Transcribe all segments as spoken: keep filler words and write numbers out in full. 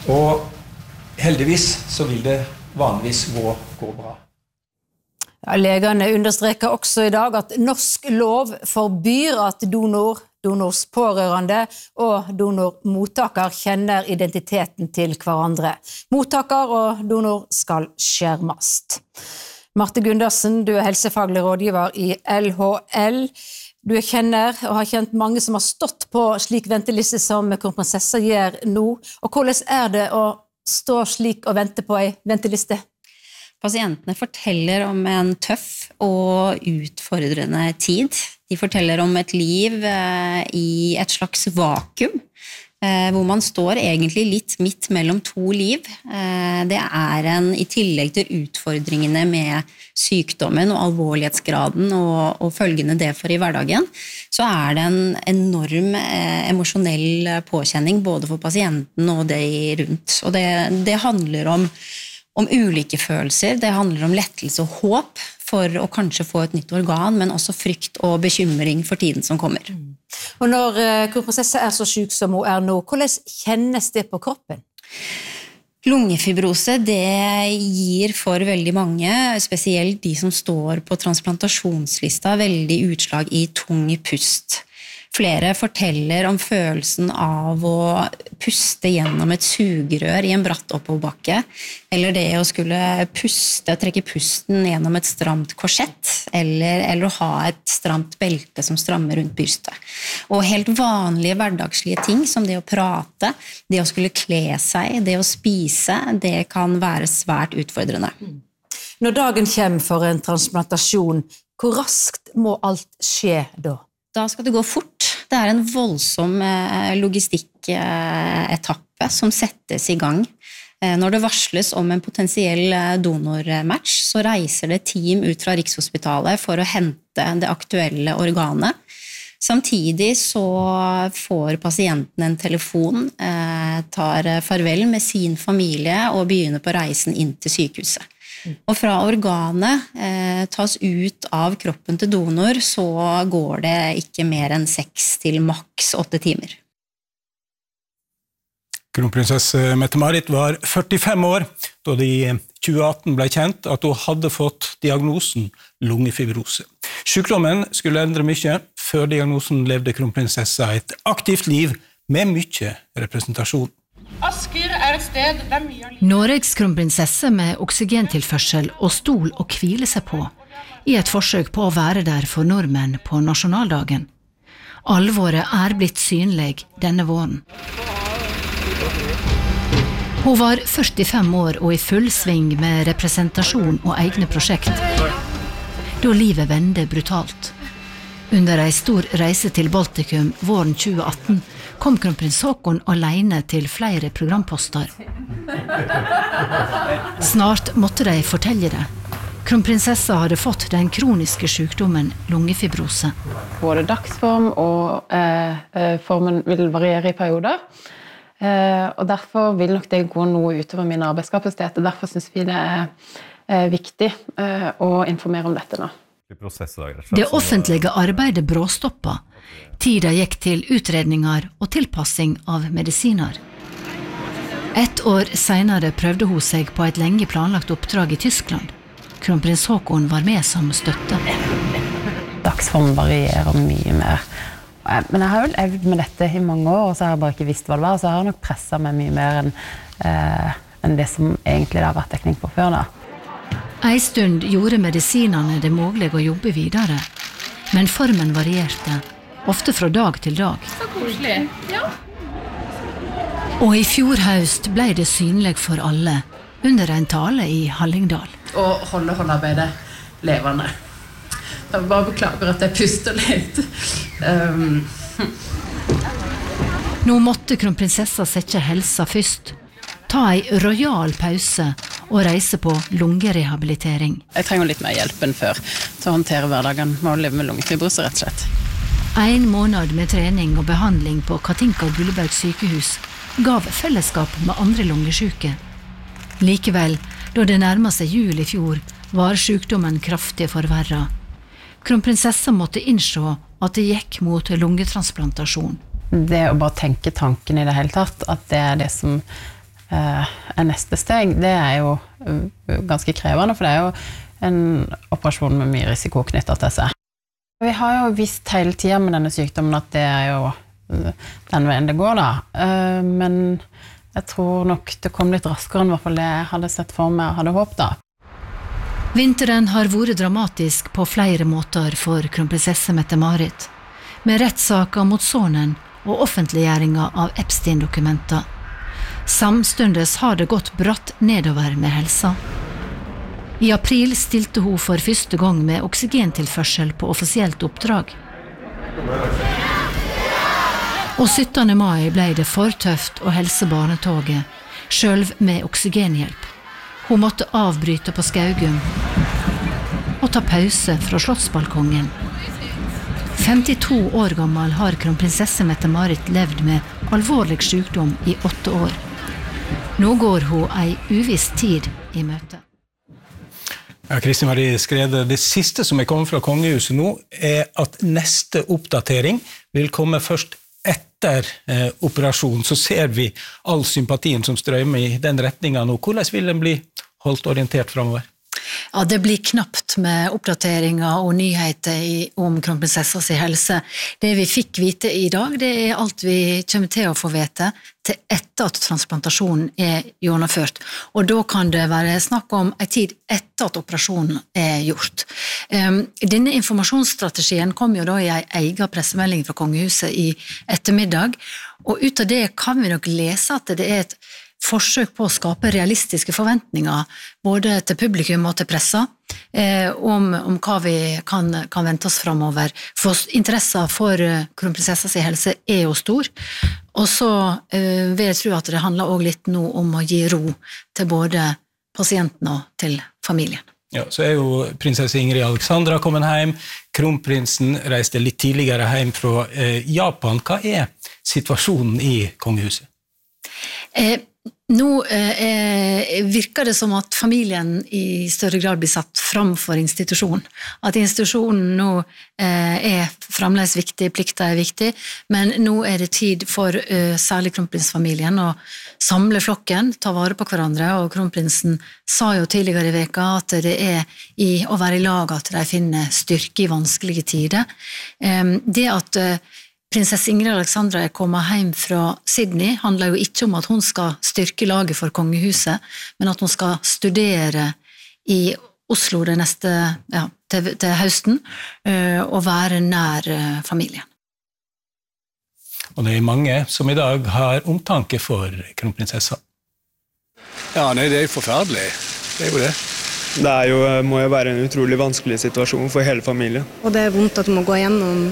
Og heldigvis så vil det vanligvis gå, gå bra. Ja, legene understreker også i dag at norsk lov forbyr at donor, donors pårørende og donormottaker kjenner identiteten til hverandre. Mottaker og donor skal skjermast. Marte Gundersen, du er helsefaglig rådgiver i L H L. Du kjenner og har kjent mange som har stått på slik venteliste som kronprinsessa gjør nå. Og hvordan er det å stå slik og vente på en venteliste? Pasientene forteller om en tøff og utfordrende tid. De forteller om et liv i et slags vakuum, hvor man står egentlig litt midt mellom to liv. Det er en, i tillegg til utfordringene med sykdommen og alvorlighetsgraden og, og følgende det for i hverdagen, så er det en enorm eh, emosjonell påkjenning både for pasienten og de rundt. Og det, det handler om, om ulike følelser, det handler om lettelse og håp for å kanskje få et nytt organ, men også frykt og bekymring for tiden som kommer. Og når eh, kronprinsessa er så syk som hun er nå, hvordan kjennes det på kroppen? Lungefibrose, det gir for veldig mange, spesielt de som står på transplantasjonslista, veldig utslag i tung pust. Flere forteller om følelsen av å puste gjennom et sugerør i en bratt oppoverbakke, eller det å skulle puste, trekke pusten gjennom et stramt korsett, eller, eller å ha et stramt belte som strammer rundt brystet. Og helt vanlige hverdagslige ting, som det å prate, det å skulle kle seg, det å spise, det kan være svært utfordrende. Når dagen kommer for en transplantasjon, hvor raskt må alt skje da? Da skal det gå fort. Det er en voldsom logistikketappe som settes i gang. Når det varsles om en potensiell donormatch, så reiser det team ut fra Rikshospitalet for å hente det aktuelle organet. Samtidig så får pasienten en telefon, tar farvel med sin familie og begynner på reisen inn til sykehuset. Og fra organet eh, tas ut av kroppen til donor, så går det ikke mer enn seks til maks åtte timer. Kronprinsesse Mette-Marit var førtifem år da det i tjue atten ble kjent at hun hadde fått diagnosen lungefibrose. Sykdommen skulle endre mye. Før diagnosen levde kronprinsessa et aktivt liv med mye representasjon. Asker er et sted der mye av Norges kronprinsesse med oksygentilførsel og stol å hvile seg på, i et forsøk på å være der for nordmenn på nasjonaldagen. Alvoret er blitt synlig denne våren. Hun var førtifem år og i full sving med representasjon og egne prosjekt, da livet vende brutalt. Under en stor reise til Baltikum våren tjue atten kom kronprins Haakon alene til flere programposter. Snart måtte de fortelle det. Kronprinsessa hadde fått den kroniske sykdommen lungefibrose. Både dagsform og eh, formen vil variere i perioder. Eh, og derfor vil nok det gå noe utover min arbeidskapasitet. Og derfor synes vi det er eh, viktig eh, å informere om dette nå. Det offentlige arbeidet bråstoppa. Tida gikk til utredninger og tilpassing av medisiner. Et år senere prøvde hun seg på et lenge planlagt oppdrag i Tyskland. Kronprins Haakon var med som støtte. Dagsform varierer mye mer. Men jeg har jo øvd med dette i mange år, og så har jeg bare ikke visst hva det var, så jeg har nok presset meg mye mer enn, eh, enn det som egentlig det har vært dekning på før da. En stund gjorde medisinene det mulig å jobbe videre, men formen varierte, ofte fra dag til dag. Så koselig, ja. Og i fjor høst ble det synlig for alle, under en tale i Hallingdal. Og holde håndarbeidet levende. Jeg bare beklager at jeg puster litt. Um. Nå måtte kronprinsessa sette helsa først, ta en royal pause og reise på lungerehabilitering. Jeg trenger litt mer hjelp enn før til å håndtere hverdagen med å leve med lungefibrose, rett og slett. En måned med trening og behandling på Katinka Gullberg sykehus gav fellesskap med andre lungesyke. Likevel, da det nærmet seg jul i fjor, var sykdommen kraftig forverret. Kronprinsessa måtte innse at det gikk mot lungetransplantasjon. Det å bare tenke tanken i det hele tatt, at det er det som er neste steg, det er jo ganske krevende, for det er jo en operasjon med mye risiko knyttet til seg. Vi har jo visst hele tiden med denne sykdommen at det er jo den veien det går da, men jeg tror nok det kom litt raskere enn i hvert fall det jeg hadde sett for meg og hadde håpet da. Vinteren har vært dramatisk på flere måter for kronprinsesse Mette-Marit, med rettssaker mot sonen og offentliggjøringa av Epstein-dokumenter. Samstundes har det gått bratt nedover med helsa. I april stilte hun for første gang med oksygentilførsel på offisielt oppdrag. Og syttende mai ble det for tøft å helse barnetoget, selv med oksygenhjelp. Hun måtte avbryte på Skaugum og ta pause fra slottsbalkongen. femtito år gammel har kronprinsesse Mette-Marit levd med alvorlig sykdom i åtte år. Nå går hun ei uviss tid i møte. Ja, Kristin Marie Skrede, det siste som er kommet fra kongehuset nå er at neste oppdatering vil komme først etter eh, operasjonen. Så ser vi all sympatien som strømmer i den retningen nå. Hvordan vil den bli holdt orientert fremover? Ja, det blir knapt med oppdateringer og nyheter i, om kronprinsessas helse. Det vi fikk vite i dag, det er alt vi kommer til å få vite til etter at transplantasjonen er gjennomført. Og da kan det være snakk om en tid etter at operasjonen er gjort. Um, denne informasjonsstrategien kom jo da i en egen pressemelding fra kongehuset i ettermiddag, og ut av det kan vi nok lese at det er et forsøk på å skape realistiske forventninger både til publikum og til pressa eh, om, om hva vi kan, kan vente oss fremover. For interessen for kronprinsessas helse er jo stor, og så eh, vil jeg tro at det handler også litt nå om å gi ro til både pasienten og til familien. Ja, så er jo prinsesse Ingrid Alexandra kommet hjem, kronprinsen reiste litt tidligere hjem fra eh, Japan. Hva er situasjonen i kongehuset? Eh, Nå eh, virker det som at familien i større grad blir satt fram for institusjonen. At institusjonen nå eh, er fremdeles viktig, plikten er viktig, men nå er det tid for eh, særlig kronprinsfamilien å samle flokken, ta vare på hverandre, og kronprinsen sa jo tidligere i veka at det er i å være i lag at de finner styrke i vanskelige tider. Eh, det at eh, Prinsesse Ingrid Alexandra er kommet hjem fra Sydney, handler jo ikke om at hun skal styrke laget for kongehuset, men at hun skal studere i Oslo det neste, ja, til, til høsten, og være nær familien. Og det er mange som i dag har omtanke for kronprinsessa. Ja, nei, det er jo forferdelig. Det er jo det. Det er jo, må jo være en utrolig vanskelig situasjon for hele familien. Og det er vondt at hun må gå gjennom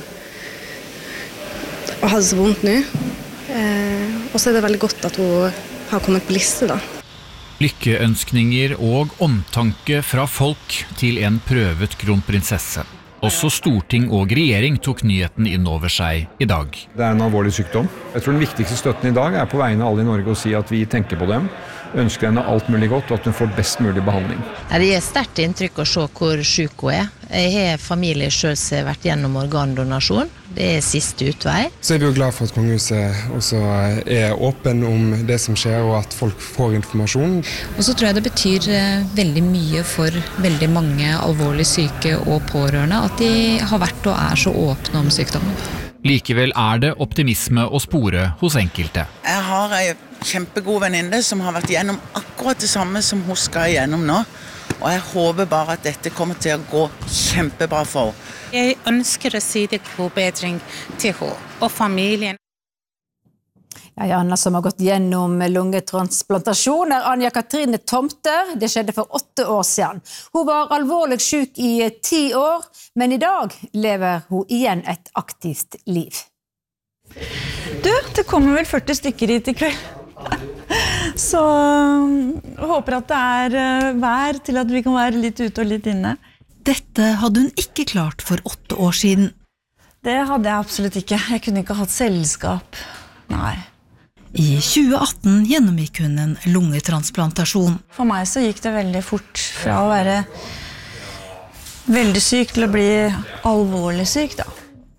og hadde så vondt nå. Eh, og så er det veldig godt at hun har kommet på liste da. Lykkeønskninger og omtanke fra folk til en prøvet kronprinsesse. Også storting og regjering tok nyheten inn over seg i dag. Det er en alvorlig sykdom. Jeg tror den viktigste støtten i dag er på vegne av alle i Norge å si at vi tenker på dem, ønsker henne alt mulig godt og at hun får best mulig behandling. Det er sterkt inntrykk å se hvor syk hun er. Jeg har familie selv som har vært gjennom organdonasjon. Det er siste utvei. Så er vi jo glad for at kongehuset også er åpen om det som skjer, og at folk får informasjon. Og så tror jeg det betyr veldig mye for veldig mange alvorlig syke og pårørende at de har vært og er så åpne om sykdommen. Likevel er det optimisme å spore hos enkelte. Jeg har en kjempegod venninne som har vært gjennom akkurat det samme som hun skal gjennom nå. Og jeg håper bare at dette kommer til å gå kjempebra for henne. Jeg ønsker å si det god bedring til henne og familien. Ja, Anna som har gått gjennom lungetransplantasjon er Anja Katrine Tomter. Det skjedde for åtte år siden. Hun var alvorlig syk i ti år, men i dag lever hun igjen et aktivt liv. Du, det kommer vel førti stykker hit i kveld. Så jeg håper at det er vær til at vi kan være litt ute og litt inne. Dette hadde hun ikke klart for åtte år siden. Det hadde jeg absolutt ikke. Jeg kunne ikke hatt selskap. Nei. I tjue atten gjennomgikk hun en lungetransplantasjon. For meg så gikk det veldig fort fra å være veldig syk til å bli alvorlig syk da.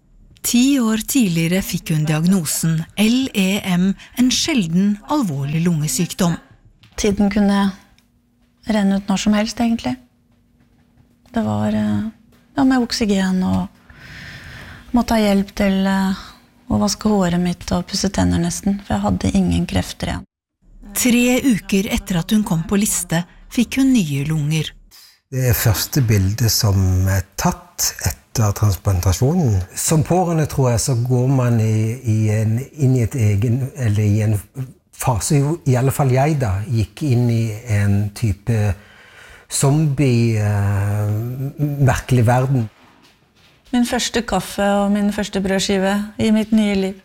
Ti år tidligere fikk hun diagnosen L E M, en sjelden alvorlig lungesykdom. Tiden kunne renne ut når som helst, egentlig. Det var ja, med oksygen og måtte ha hjelp til å vaske håret mitt og pusse tenner nesten, for jeg hadde ingen krefter igjen. Tre uker etter at hun kom på liste, fikk hun nye lunger. Det er første bildet som er tatt etter transplantasjonen. Som pårørende tror jeg så går man i, i en, inn i et egen, eller i en fase, i alle fall jeg da, gikk inn i en type zombie, uh, merkelig verden. Min første kaffe og min første brødskive i mitt nye liv.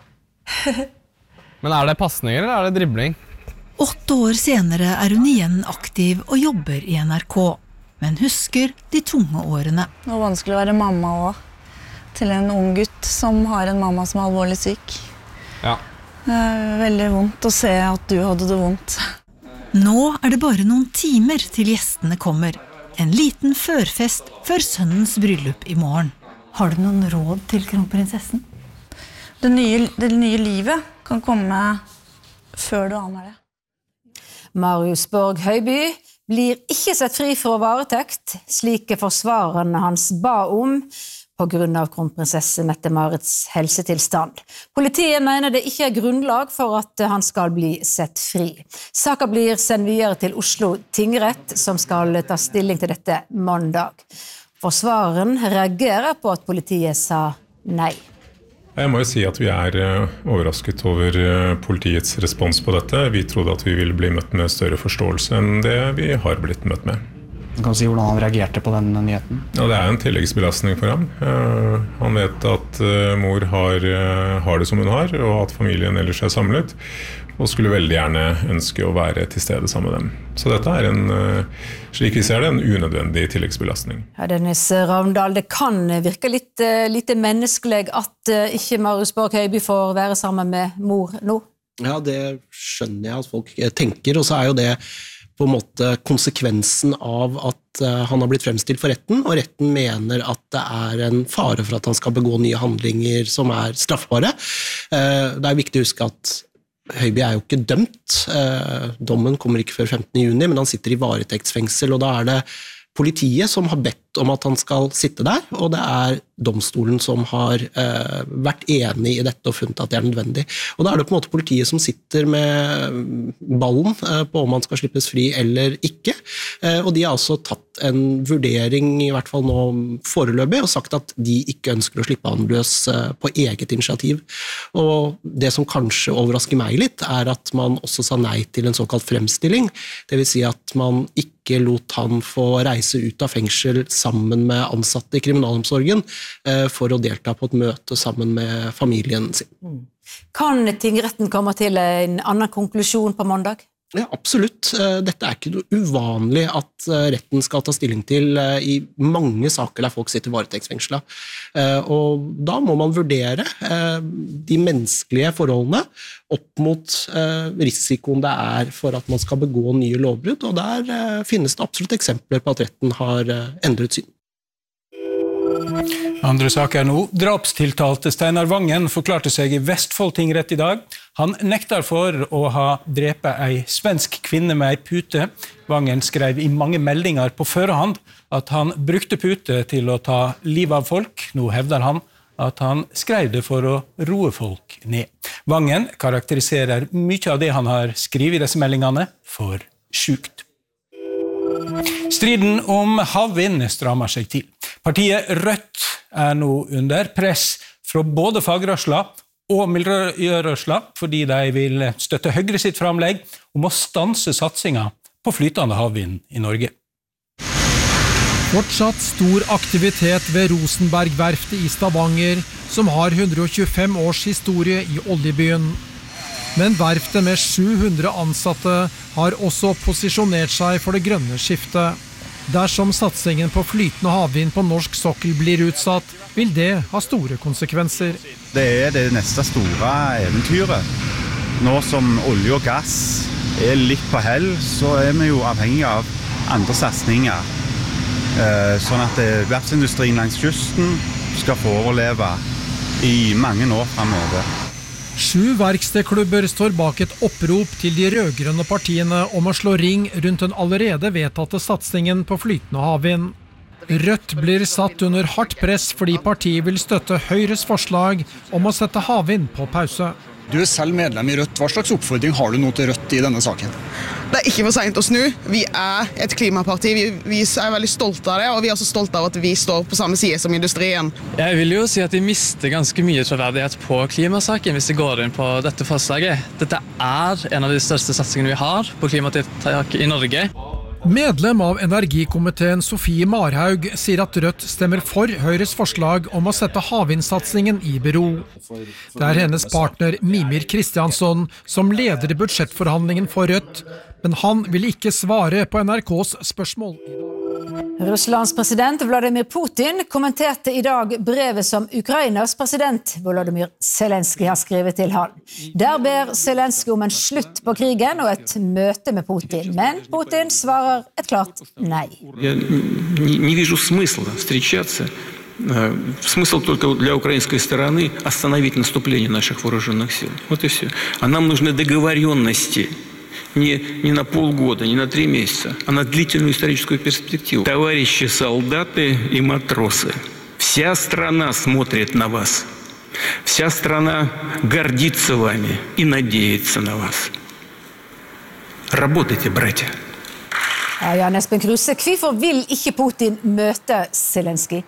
Men er det passninger eller er det dribling? Åtte år senere er hun igjen aktiv og jobber i N R K, men husker de tunge årene. Det var vanskelig å være mamma også, til en ung gutt som har en mamma som er alvorlig syk. Ja. Det er veldig vondt å se at du hadde det vondt. Nå er det bare noen timer til gjestene kommer. En liten førfest før sønnens bryllup i morgen. Har du noen råd til kronprinsessen? Det nye, det nye livet kan komme før du aner det. Marius Borg Høiby blir ikke sett fri for varetekt, slik forsvarerne hans ba om, på grunn av kronprinsesse Mette-Marits helsetilstand. Politiet mener det ikke er grunnlag for at han skal bli sett fri. Saken blir sendt videre til Oslo tingrett, som skal ta stilling til dette mandag. Forsvareren reagerer på at politiet sa nei. Jeg må jo si at vi er overrasket over politiets respons på dette. Vi trodde at vi ville bli møtt med større forståelse enn det vi har blitt møtt med. Kan du si hvordan han reagerte på den nyheten? Ja, det er en tilleggsbelastning for ham. Han vet at mor har, har det som hun har, og at familien ellers er samlet, og skulle veldig gjerne ønske å være til stede sammen med dem. Så dette er en, slik vi ser det, en unødvendig tilleggsbelastning. Ja, Dennis Ravndal, det kan virke litt, litt menneskelig at ikke Marius Borg Høiby får være sammen med mor nå? Ja, det skjønner jeg at folk tenker, og så er jo det på en måte konsekvensen av at han har blitt fremstilt for retten, og retten mener at det er en fare for at han skal begå nye handlinger som er straffbare. Det er viktig å huske at Høiby er jo ikke dømt. Dommen kommer ikke før femtende juni, men han sitter i varetektsfengsel, og da er det politiet som har bedt om at han skal sitte der, og det er domstolen som har eh, vært enig i dette og funnet at det er nødvendig. Og da er det på en måte politiet som sitter med ballen eh, på om han skal slippes fri eller ikke, eh, og de har altså tatt en vurdering, i hvert fall nå foreløpig, og sagt at de ikke ønsker å slippe han løs eh, på eget initiativ. Og det som kanskje overrasker meg litt, er at man også sa nei til en såkalt fremstilling, det vil si at man ikke lot han få reise ut av fengsel sammen med ansatte i kriminalomsorgen for å delta på et møte sammen med familien sin. Kan tingretten komme til en annen konklusjon på mandag? Ja, absolutt. Dette er ikke noe uvanlig at retten skal ta stilling til i mange saker der folk sitter varetektsfengslet. Og da må man vurdere de menneskelige forholdene opp mot risikoen det er for at man skal begå nye lovbrudd, og der finnes det absolutt eksempler på at retten har endret syn. Andre saker nå. Drapstiltalte Steinar Vangen forklarte seg i Vestfold tingrett i dag. Han nektar for å ha drepet ei svensk kvinne med ei pute. Vangen skrev i mange meldinger på førehånd at han brukte pute til å ta livet av folk. Nå hevder han at han skrev det for å roe folk ned. Vangen karakteriserer mye av det han har skrevet i disse meldingene for sjukt. Striden om havvind strammer seg til. Partiet Rødt er nå under press fra både fagrørsla og miljørørsla fordi de vil støtte Høyre sitt framlegg om å stanse satsinga på flytende havvind i Norge. Fortsatt stor aktivitet ved Rosenberg-verftet i Stavanger, som har hundre og tjuefem års historie i oljebyen. Men verftet med sju hundre ansatte har også posisjonert seg for det grønne skiftet. Dersom satsingen på flytende havvind på norsk sokkel blir utsatt, vil det ha store konsekvenser. Det er det neste store eventyret. Nå som olje og gass er litt på hell, så er vi jo avhengig av andre satsninger. Sånn at verftsindustrien langs kysten skal få overleve i mange år fremover. Sju verkstedklubber står bak et opprop til de rødgrønne partiene om å slå ring rundt den allerede vedtatte satsingen på flytende havvind. Rødt blir satt under hardt press fordi partiet vil støtte Høyres forslag om å sette havvind på pause. Du er selv medlem i Rødt. Hva slags oppfordring har du nå til Rødt i denne saken? Det er ikke for sent å snu. Vi er et klimaparti. Vi, vi er veldig stolte av det, og vi er også stolte av at vi står på samme side som industrien. Jeg vil jo si at vi mister ganske mye troverdighet på klimasaken hvis vi går inn på dette forslaget. Dette er en av de største satsingene vi har på klimatiltak i Norge. Medlem av energikomiteen Sofie Marhaug sier at Rødt stemmer for Høyres forslag om å sette havvindsatsingen i bero. Det er hennes partner Mimir Kristiansson som leder budsjettforhandlingen for Rødt, men han vil ikke svare på N R K's spørsmål. Russlands president Vladimir Putin kommenterte i dag brevet som Ukrainas president Volodymyr Zelenskyj har skrevet til han. Der ber Zelenskyj om en slutt på krigen og et møte med Putin, men Putin svarer et klart nei. Jeg не вижу смысла встречаться. Смысл только для украинской стороны остановить наступление наших вооруженных сил. Вот и все. А нам нужны договоренности. Не, не на полгода, не на три месяца, а на длительную историческую перспективу. Товарищи солдаты и матросы, вся страна смотрит на вас. Вся страна гордится вами и надеется на вас. Работайте, братья. Ja, Jan Espen Kruse, hvorfor vil ikke Putin møte Zelenskyj?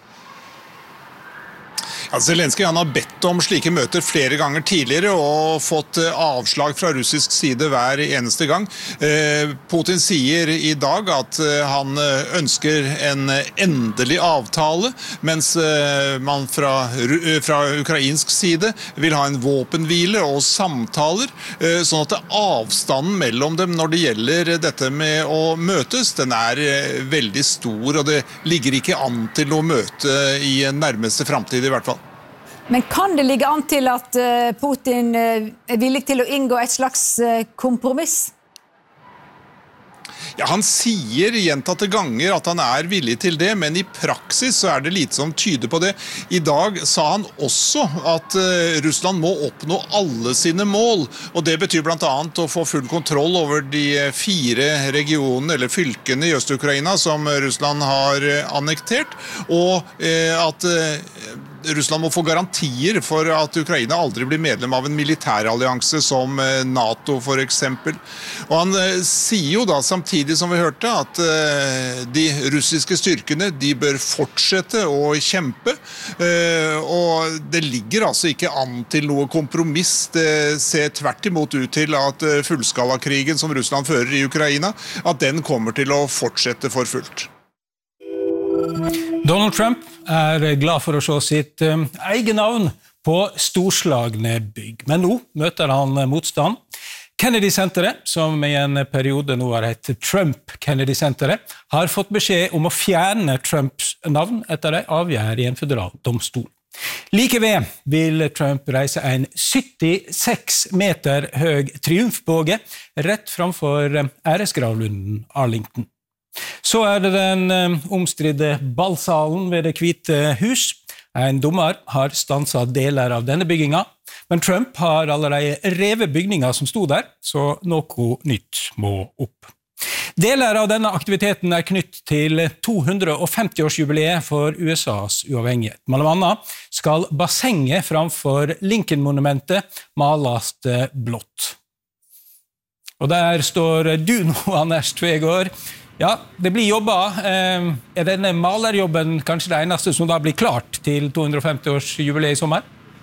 Ja, Zelenskyj han har bedt om slike møter flere ganger tidligere og fått avslag fra russisk side hver eneste gang. Putin sier i dag at han ønsker en endelig avtale, mens man fra, fra ukrainsk side vil ha en våpenhvile og samtaler, sånn at avstanden mellom dem når det gjelder dette med å møtes, den er veldig stor, og det ligger ikke an til å møte i nærmeste fremtid i hvert fall. Men kan det ligge an til at Putin er villig til å inngå et slags kompromiss? Ja, han sier gjentatte ganger at han er villig til det, men i praksis så er det lite som tyder på det. I dag sa han også at Russland må oppnå alle sine mål, og det betyr blant annet å få full kontroll over de fire regionene eller fylkene i Øst-Ukraina som Russland har annektert, og at Russland må få garantier for at Ukraina aldri blir medlem av en militærallianse som NATO for eksempel. Og han sier jo da samtidig som vi hørte at de russiske styrkene de bør fortsette å kjempe, og det ligger altså ikke an til noe kompromiss. Det ser tvert imot ut til at fullskalakrigen som Russland fører i Ukraina, at den kommer til å fortsette for fullt. Donald Trump er glad for å se sitt um, egen navn på storslagne bygg. Men nå møter han motstand. Kennedy-senteret, som i en periode nå har hett Trump-Kennedy-senteret, har fått beskjed om å fjerne Trumps navn etter en avgjørelse i en føderal domstol. Like ved vil Trump reise en syttiseks meter høy triumfbåge rett framfor æresgravlunden Arlington. Så er det den omstridte ballsalen ved Det hvite hus. En dommer har stanset deler av denne bygginga, men Trump har allerede revet bygninger som stod der, så noe nytt må opp. Deler av denne aktiviteten er knytt til to hundre femti-årsjubileet for U S A's uavhengighet. Mellom annet skal bassenget framfor Lincoln-monumentet males blått. Og der står du nå, Anders Tvegård. Ja, det blir jobba. Er denne malerjobben kanskje det eneste som da blir klart til to hundre femti-årsjubileet i sommer?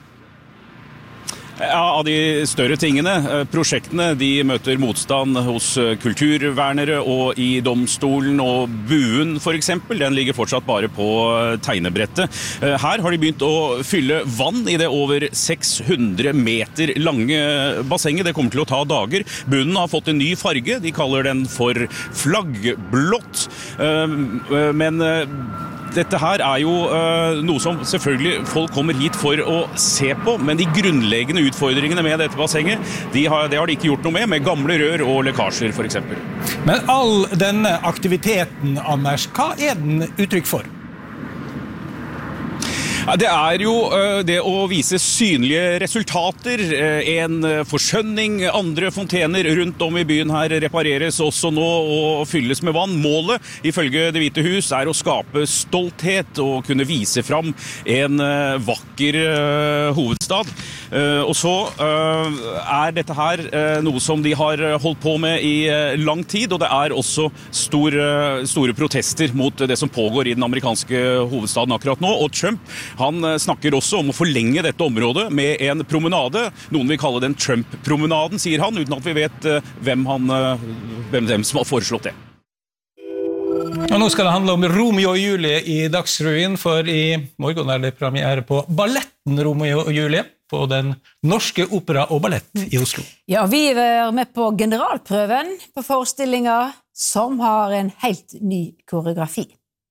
Ja, av de større tingene, prosjektene, de møter motstand hos kulturvernere og i domstolen, og buen for eksempel, den ligger fortsatt bare på tegnebrettet. Her har de begynt å fylle vann i det over seks hundre meter lange bassenget. Det kommer til å ta dager. Bunnen har fått en ny farge, de kaller den for flaggblått. Men dette her er jo uh, noe som selvfølgelig folk kommer hit for å se på, men de grunnleggende utfordringene med dette bassenget, de har, det har de ikke gjort noe med, med gamle rør og lekkasjer for eksempel. Men all denne aktiviteten, Anders, hva er den uttrykk for? Ja, det er jo uh, det å vise synlige resultater, uh, en uh, forskjønning, andre fontener rundt om i byen her repareres også nå og fylles med vann. Målet, ifølge Det hvite hus, er å skape stolthet og kunne vise fram en uh, vakker uh, hovedstad. Uh, og så uh, er dette her uh, noe som de har holdt på med i uh, lang tid, og det er også stor, uh, store protester mot uh, det som pågår i den amerikanske hovedstaden akkurat nå, og Trump han snakker også om å forlenge dette området med en promenade. Noen vil kalle den Trump-promenaden, sier han, uten at vi vet hvem, han, hvem, hvem som har foreslått det. Og nå skal det handle om Romeo og Julie i Dagsrevyen, for i morgen er det premiere på balletten Romeo og Julie på den norske opera og ballett i Oslo. Ja, vi er med på generalprøven på forestillinger som har en helt ny koreografi.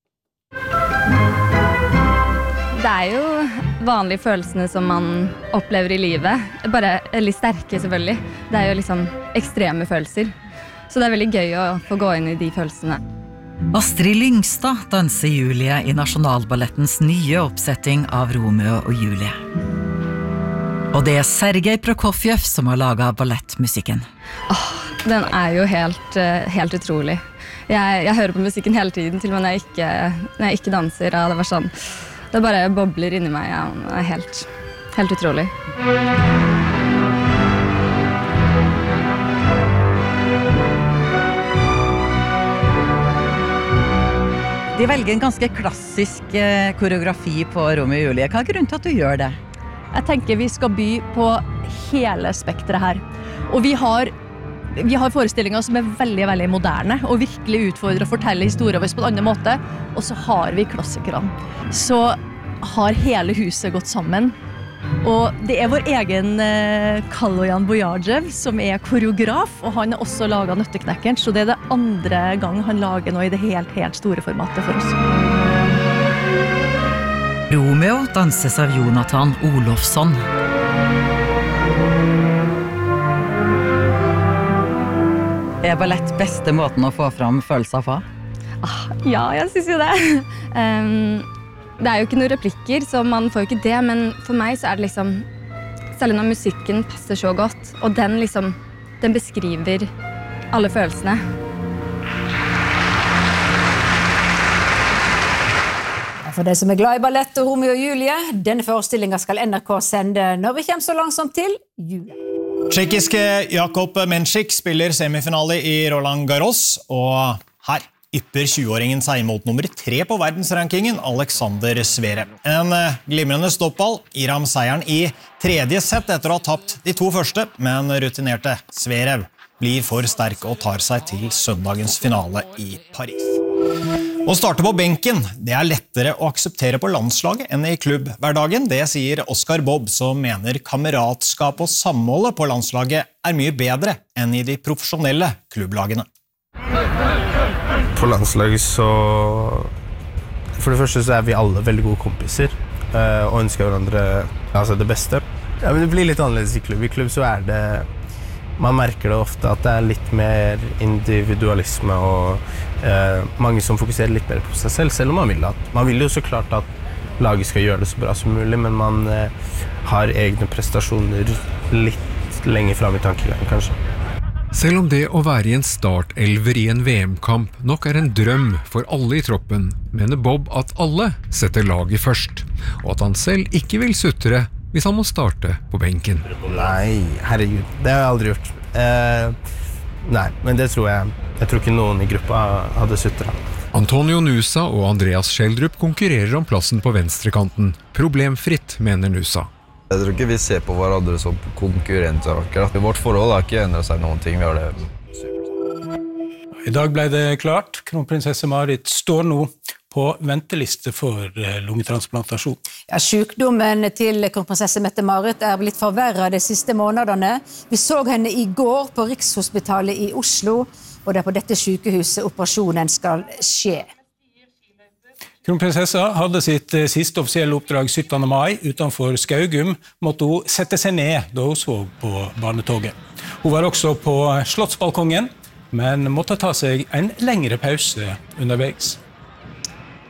Det er jo vanlige følelsene som man opplever i livet, bare litt sterke selvfølgelig. Det er jo liksom ekstreme følelser, så det er veldig gøy å få gå inn i de følelsene. Astrid Lyngstad danser Julie i Nasjonalballettens nye oppsetting av Romeo og Julie. Og det er Sergej Prokofjev som har laget ballettmusikken. Åh, den er jo helt, helt utrolig. Jeg, jeg hører på musikken hele tiden, til og med når jeg ikke, når jeg ikke danser. Ja, det var sånn, det bare bobler inni meg. Ja, det er helt, helt utrolig. De velger en ganske klassisk koreografi på Romeo og Julie. Hva er grunnen til at du gjør det? Jeg tenker vi skal by på hele spektret her. Og vi har, vi har forestillinger som er veldig, veldig moderne, og virkelig utfordrer å fortelle historier på en annen måte. Og så har vi klassikerne. Så har hele huset gått sammen. Og det er vår egen eh, Kaloyan Bojajev som er koreograf, og han har også laget Nøtteknekkeren, så det er det andre gang han lager noe i det helt, helt store formatet for oss. Romeo danses av Jonathan Olofsson. Er ballett beste måten å få fram følelser på? Ah, ja, jeg synes jo det. um, Det er jo ikke noen replikker, så man får jo ikke det, men for meg så er det liksom, særlig når musikken passer så godt, og den liksom, den beskriver alle følelsene. For de som er glad i ballett og Romeo og Julie, denne forestillingen skal N R K sende når vi kommer så langsomt til jul. Tsjekkiske Jakob Menšik spiller semifinale i Roland Garros, og her ypper tjue-åringen seg mot nummer tre på verdensrankingen, Alexander Zverev. En glimrende stoppball gir ham seieren i tredje sett etter å ha tapt de to første, men rutinerte Zverev blir for sterk og tar seg til søndagens finale i Paris. Å starte på benken, det er lettere å akseptere på landslaget enn i klubbhverdagen. Det sier Oscar Bob, som mener kameratskap og samholdet på landslaget er mye bedre enn i de profesjonelle klubblagene. På landslaget så... For det første så er vi alle veldig gode kompiser, og ønsker hverandre altså det beste. Ja, men det blir litt annerledes i klubb. I klubb så er det... Man merker det ofte at det er litt mer individualisme og eh, mange som fokuserer litt mer på seg selv, selv om man vil at. Man vil jo så klart at laget skal gjøre det så bra som mulig, men man eh, har egne prestasjoner litt lenger frem i tankegangen, kanskje. Selv om det å være i en startelver i en V M-kamp nok er en drøm for alle i troppen, mener Bob at alle setter laget først, og at han selv ikke vil sutre hvis han må starte på benken. Nei, herregud, det har jeg aldri gjort. Eh, nei, men det tror jeg. Jeg tror ikke noen i gruppa hadde sutret. Antonio Nusa og Andreas Schjelderup konkurrerer om plassen på venstrekanten. Problemfritt, mener Nusa. Jeg tror ikke vi ser på hverandre som konkurrenter akkurat. Vårt forhold har ikke endret seg noen ting. Vi har det. I dag ble det klart. Kronprinsesse Marit står nå på venteliste for lungetransplantasjon. Ja, sykdommen til kronprinsesse Mette-Marit er blitt forverret de siste månedene. Vi så henne i går på Rikshospitalet i Oslo, og det er på dette sykehuset operasjonen skal skje. Kronprinsessa hadde sitt siste offisielle oppdrag syttende mai utenfor Skaugum, måtte hun sette seg ned da hun så på barnetoget. Hun var også på Slottsbalkongen, men måtte ta seg en lengre pause underveis.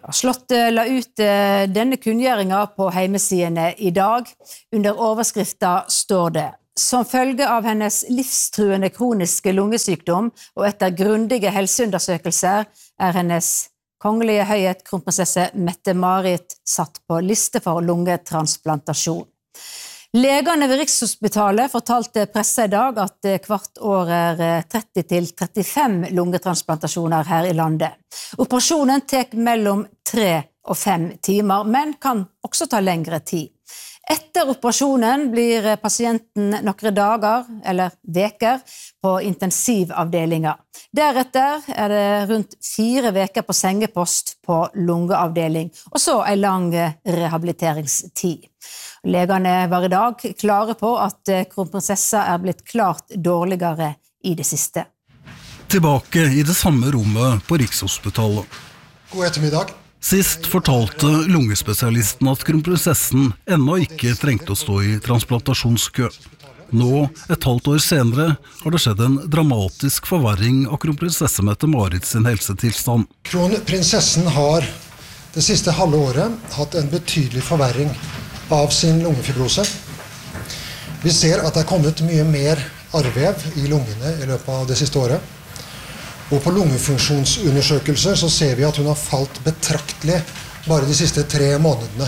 Slottet la ut denne kunngjøringen på heimesidene i dag. Under overskriften står det: Som følge av hennes livstruende kroniske lungesykdom og etter grundige helseundersøkelser er hennes kongelige høyhet kronprinsesse Mette-Marit satt på liste for lungetransplantasjon. Legene ved Rikshospitalet fortalte pressa i dag at hvert år er tretti til trettifem lungetransplantasjoner her i landet. Operasjonen tek mellom tre og fem timer, men kan også ta lengre tid. Etter operasjonen blir pasienten noen dager eller veker på intensivavdelinger. Deretter er det rundt fire veker på sengepost på lungeavdeling, og så en lang rehabiliteringstid. Legene var i dag klare på at kronprinsessa er blitt klart dårligere i det siste. Tilbake i det samme rommet på Rikshospitalet. God ettermiddag. Sist fortalte lungespesialisten at kronprinsessen ennå ikke trengte å stå i transplantasjonskø. Nå, et halvt år senere, har det skjedd en dramatisk forverring av kronprinsesse Mette-Marit sin helsetilstand. Kronprinsessen har det siste halve året hatt en betydelig forverring av sin lungefibrose. Vi ser at det er kommet mye mer arrvev i lungene i løpet av det siste året. Og på lungefunksjonsundersøkelser så ser vi at hun har falt betraktelig bare de siste tre månedene.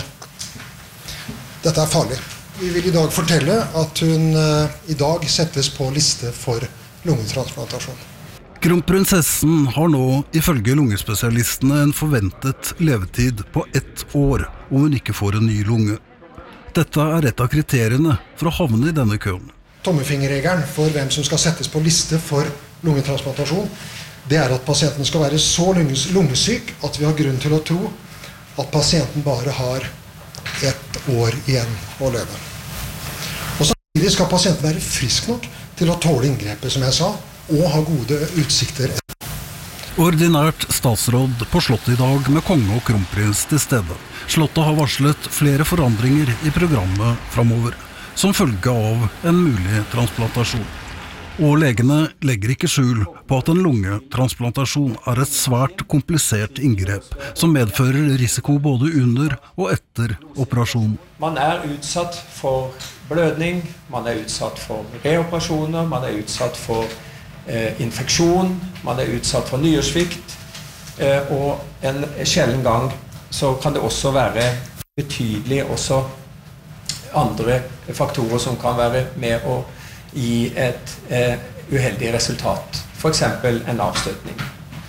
Dette er farlig. Vi vil i dag fortelle at hun uh, i dag settes på liste for lungetransplantasjon. Kronprinsessen har nå, ifølge lungespesialistene, en forventet levetid på ett år om hun ikke får en ny lunge. Dette er et av kriteriene for å havne i denne køen. Tommefingerregelen for hvem som skal settes på liste for lungetransplantasjon, det er at pasienten skal være så lungesyk at vi har grunn til å tro at pasienten bare har ett år igjen å leve. Og samtidig skal pasienten være frisk nok til å tåle inngrepet, som jeg sa, og ha gode utsikter. Ordinært statsråd på Slottet i dag med konge og kronprins til stede. Slottet har varslet flere forandringer i programmet fremover, som følge av en mulig transplantasjon. Og legene legger ikke skjul på at en lungetransplantasjon er et svært komplisert inngrep, som medfører risiko både under og etter operasjon. Man er utsatt for blødning, man er utsatt for reoperasjoner, man er utsatt for eh, infeksjon, man er utsatt for nyresvikt, eh, og en sjelden gang så kan det også være betydelig også andre faktorer som kan være med å gi et eh, uheldig resultat, for eksempel en avstøtning.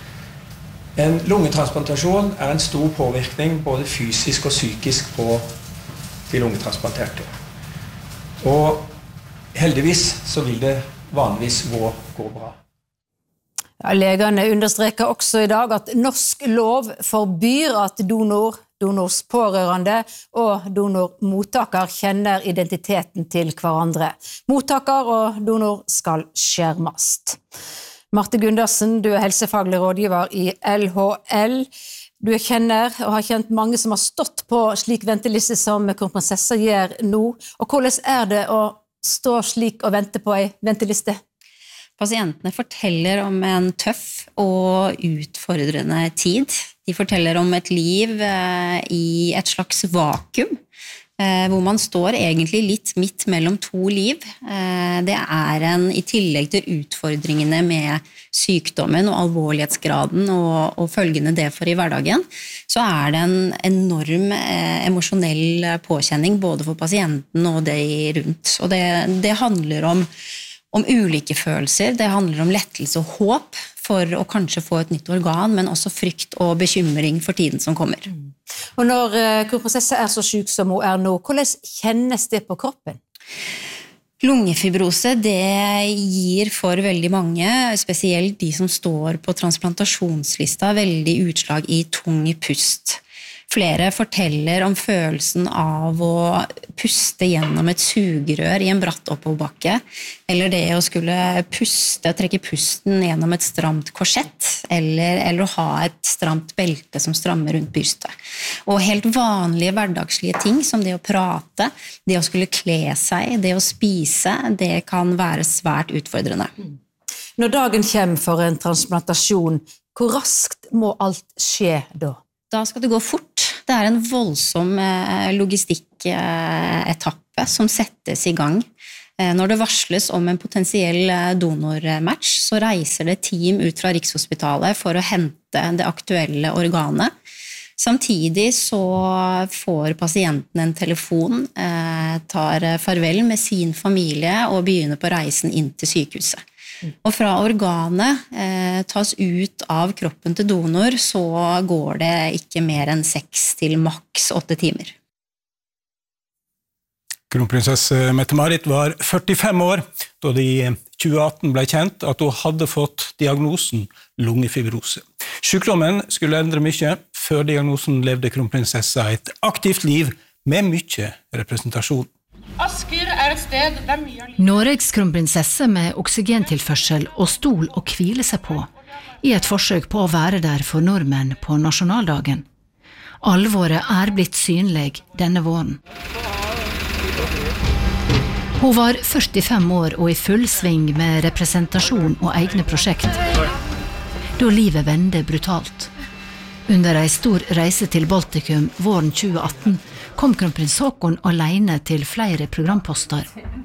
En lungetransplantasjon er en stor påvirkning både fysisk og psykisk på de lungetransplanterte. Og heldigvis så vil det vanligvis gå, gå bra. Ja, legene understreker også i dag at norsk lov forbyr at donor, donors pårørende og donormottaker kjenner identiteten til hverandre. Mottaker og donor skal skjermast. Marte Gundersen, du er helsefaglig rådgiver i L H L. Du kjenner og har kjent mange som har stått på slik venteliste som kronprinsessa gjør nå. Og hvordan er det å stå slik og vente på en venteliste? Pasientene forteller om en tøff og utfordrende tid. De forteller om et liv i et slags vakuum, hvor man står egentlig litt midt mellom to liv. Det er en, i tillegg til utfordringene med sykdommen og alvorlighetsgraden og, og følgende det for i hverdagen, så er det en enorm eh, emosjonell påkjenning både for pasienten og de rundt. Og det, det handler om om ulike følelser, det handler om lettelse og håp for å kanskje få et nytt organ, men også frykt og bekymring for tiden som kommer. Og når kronprinsessa er så syk som hun er nå, hvordan kjennes det på kroppen? Lungefibrose, det gir for veldig mange, spesielt de som står på transplantasjonslista, veldig utslag i tung pust. Flere forteller om følelsen av å puste gjennom et sugerør i en bratt oppoverbakke, eller det å skulle puste, trekke pusten gjennom et stramt korsett, eller, eller å ha et stramt belte som strammer rundt brystet. Og helt vanlige hverdagslige ting som det å prate, det å skulle kle seg, det å spise, det kan være svært utfordrende. Når dagen kommer for en transplantasjon, hvor raskt må alt skje da? Da skal det gå fort. Det er en voldsom logistikketappe som settes i gang. Når det varsles om en potensiell donormatch, så reiser det team ut fra Rikshospitalet for å hente det aktuelle organet. Samtidig så får pasienten en telefon, tar farvel med sin familie og begynner på reisen inn til sykehuset. Og fra organet eh, tas ut av kroppen til donor, så går det ikke mer enn seks til maks åtte timer. Kronprinsesse Mette-Marit var førtifem år da det i tjue atten ble kjent at hun hadde fått diagnosen lungefibrose. Sykdommen skulle endre mye. Før diagnosen levde kronprinsessa et aktivt liv med mye representasjon. Asker er et sted der mye av livet... Norges kronprinsesse med oksygentilførsel og stol å hvile seg på, i et forsøk på å være der for nordmenn på nasjonaldagen. Alvoret er blitt synlig denne våren. Hun var førtifem år og i full sving med representasjon og egne prosjekt, da livet vende brutalt. Under en stor reise til Baltikum våren tjue atten kom kronprins Haakon alene til flere programposter.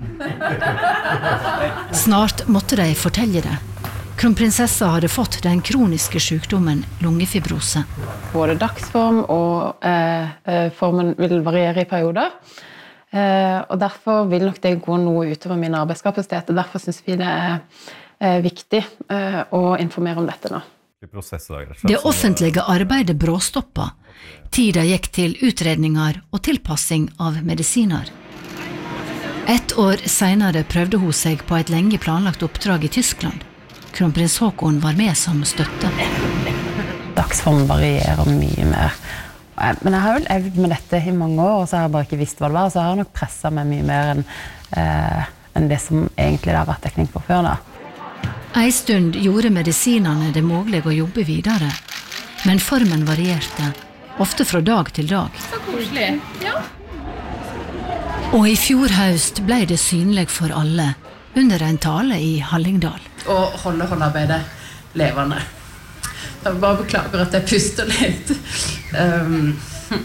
Snart måtte de fortelle det. Kronprinsessa hadde fått den kroniske sykdommen lungefibrose. Både dagsform og eh, formen vil variere i perioder. Eh, og derfor vil nok det gå noe utover min arbeidskapasitet. Og derfor synes vi det er eh, viktig eh, å informere om dette nå. Det offentlige arbeidet bråstoppa. Tida gikk til utredninger og tilpassing av medisiner. Et år senere prøvde hun seg på et lenge planlagt oppdrag i Tyskland. Kronprins Haakon var med som støtte. Dagsformen varierer mye mer. Men jeg har vel øvd med dette i mange år, og så har jeg bare ikke visst hva det var, så jeg har nok presset meg mye mer enn, eh, enn det som egentlig det har vært dekning på før da. En stund gjorde medisinene det mulig å jobbe videre, men formen varierte, ofte fra dag til dag. Så koselig, ja. Og i fjor høst ble det synlig for alle, under en tale i Hallingdal. Og holde håndarbeidet levende. Jeg bare beklager at jeg puster litt. Um.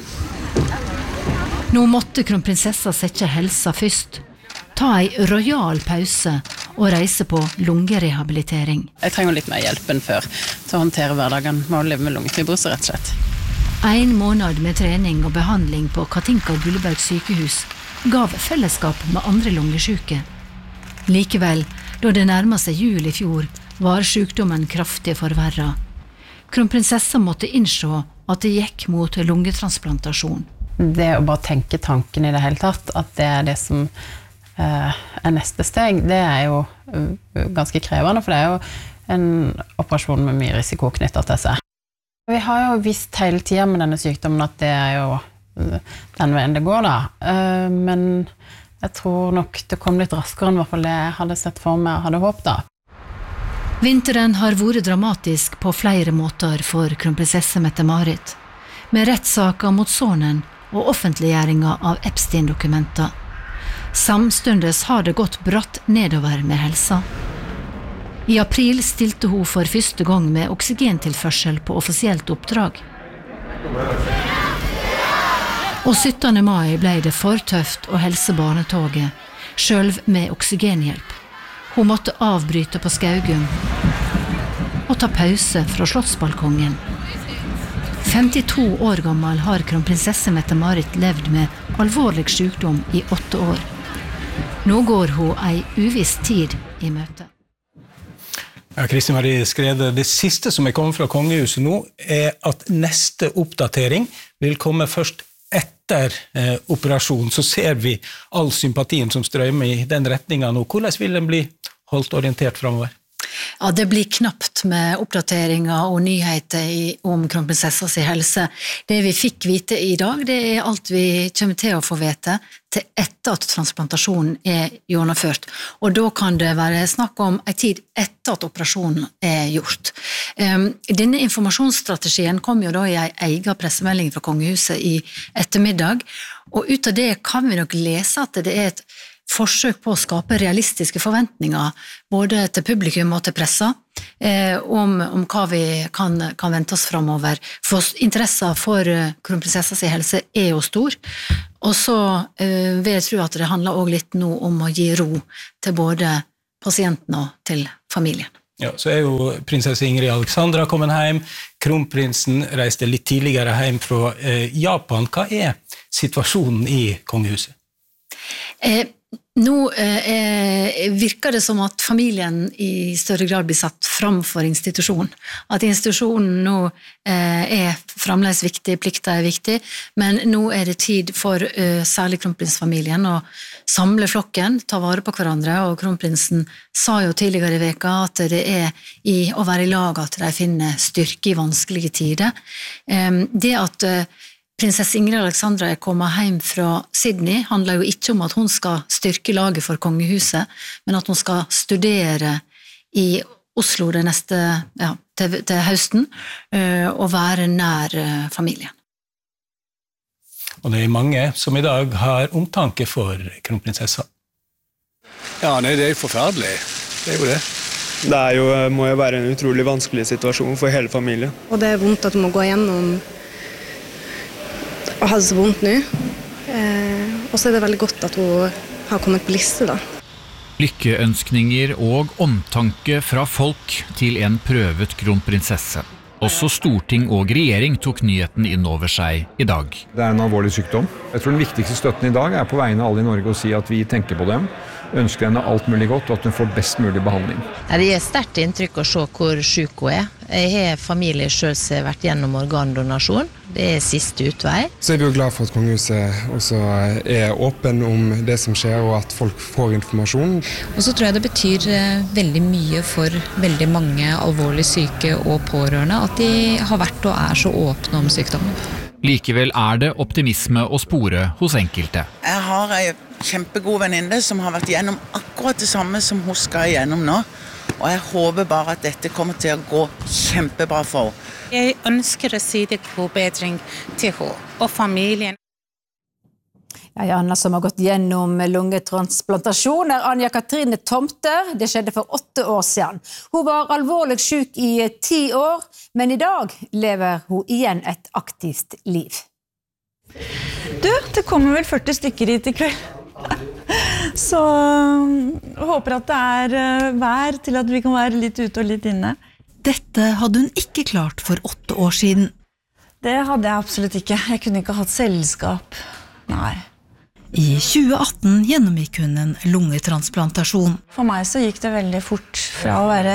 Nå måtte kronprinsessa sette helsa først, ta en royal pause og reise på lungerehabilitering. Jeg trenger litt mer hjelp enn før til å håndtere hverdagen med å leve med lungefibrose, rett og slett. En måned med trening og behandling på Katinka Gullberg sykehus gav fellesskap med andre lungesyke. Likevel, da det nærmet seg jul i fjor, var sykdommen kraftig forverret. Kronprinsessa måtte innse at det gikk mot lungetransplantasjon. Det å bare tenke tanken i det hele tatt, at det er det som eh, er neste steg, det er jo uh, ganske krevende, for det er jo en operasjon med mye risiko knyttet til seg. Vi har jo visst hele tiden med denne sykdommen at det er jo uh, den veien det går da, uh, men jeg tror nok det kom litt raskere enn i hvert fall det jeg hadde sett for meg og hadde håpet da. Vinteren har vært dramatisk på flere måter for kronprinsesse Mette-Marit, med rettssaker mot sonen og offentliggjøringa av Epstein-dokumenter. Samstundes har det gått bratt nedover med helsa. I april stilte hun for første gang med oksygentilførsel på offisielt oppdrag. Og syttende mai ble det for tøft å helse barnetoget, selv med oksygenhjelp. Hun måtte avbryte på Skaugum og ta pause fra slottsbalkongen. femtito år gammel har kronprinsesse Mette-Marit levd med alvorlig sykdom i åtte år. Nå går hun ei uviss tid i møte. Ja, Kristin Marie Skrede, det siste som er kommet fra kongehuset nå er at neste oppdatering vil komme først etter eh, operasjonen. Så ser vi all sympatien som strømmer i den retningen nå. Hvordan vil den bli holdt orientert fremover? Ja, det blir knapt med oppdateringer og nyheter i, om kronprinsessas helse. Det vi fikk vite i dag, det er alt vi kommer til å få vite til etter at transplantasjonen er gjennomført. Og da kan det være snakk om en tid etter at operasjonen er gjort. Um, denne informasjonsstrategien kom jo da i en egen pressemelding fra kongehuset i ettermiddag, og ut av det kan vi nok lese at det er et forsøk på å skape realistiske forventninger, både til publikum og til pressa, eh, om, om hva vi kan, kan vente oss fremover. For interessen for kronprinsessas helse er jo stor, og så eh, vil jeg tro at det handler også litt nå om å gi ro til både pasienten og til familien. Ja, så er jo prinsesse Ingrid Alexandra kommet hjem, kronprinsen reiste litt tidligere hjem fra eh, Japan. Hva er situasjonen i kongehuset? Eh, nå eh, virker det som at familien i større grad blir satt fram for institusjon. At institusjonen nå eh, er fremdeles viktig, plikten er viktig, men nå er det tid for eh, særlig kronprinsfamilien å samle flokken, ta vare på hverandre, og kronprinsen sa jo tidligere i veka at det er i å være i lag at de finner styrke i vanskelige tider. Eh, det at eh, prinsesse Ingrid Alexandra er kommet hjem fra Sydney, handler jo ikke om at hun skal styrke laget for kongehuset, men at hun skal studere i Oslo det neste, ja, til, til høsten, og være nær familien. Og det er mange som i dag har omtanke for kronprinsessa. Ja, nei, det er jo forferdelig. Det er jo det. Det er jo, må jo være en utrolig vanskelig situasjon for hele familien. Og det er vondt at du må gå gjennom og hadde så vondt nå. Eh, og så er det veldig godt at hun har kommet på liste da. Lykkeønskninger og omtanke fra folk til en prøvet kronprinsesse. Også storting og regjering tok nyheten inn over seg i dag. Det er en alvorlig sykdom. Jeg tror den viktigste støtten i dag er på vegne av alle i Norge å si at vi tenker på dem, ønsker henne alt mulig godt og at hun får best mulig behandling. Det er sterkt inntrykk å se hvor syk hun er. Jeg har familie selv som har vært gjennom organdonasjon. Det er siste utvei. Så er vi jo glad for at kongehuset også er åpen om det som skjer, og at folk får informasjon. Og så tror jeg det betyr veldig mye for veldig mange alvorlig syke og pårørende at de har vært og er så åpne om sykdommen. Likevel er det optimisme å spore hos enkelte. Jeg har en kjempegod venninne som har vært gjennom akkurat det samme som hun skal igjennom nå. Og jeg håper bare at dette kommer til å gå kjempebra for henne. Jeg ønsker å si det god bedring til henne og familien. Ja, Anna som har gått gjennom lungetransplantasjon er Anja Katrine Tomter. Det skjedde for åtte år siden. Hun var alvorlig syk i ti år, men i dag lever hun igjen et aktivt liv. Du, det kommer vel førti stykker hit i kveld. Så jeg håper at det er vær til at vi kan være litt ute og litt inne. Dette hadde hun ikke klart for åtte år siden. Det hadde jeg absolutt ikke. Jeg kunne ikke hatt selskap. Nei. I tjue atten gjennomgikk hun en lungetransplantasjon. For meg så gikk det veldig fort fra å være